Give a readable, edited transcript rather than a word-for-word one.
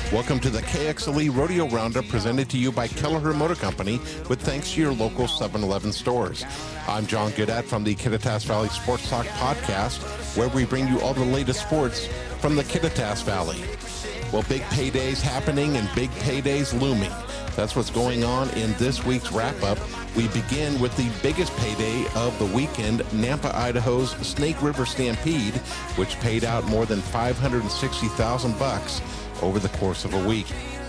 Welcome to the KXLE Rodeo Roundup presented to you by Kelleher Motor Company with thanks to your local 7-Eleven stores. I'm John Goodat from the Kittitas Valley Sports Talk podcast, where we bring you all the latest sports from the Kittitas Valley. Well, big paydays happening and big paydays looming. That's what's going on in this week's wrap-up. We begin with the biggest payday of the weekend, Nampa, Idaho's Snake River Stampede, which paid out more than $560,000 over the course of a week.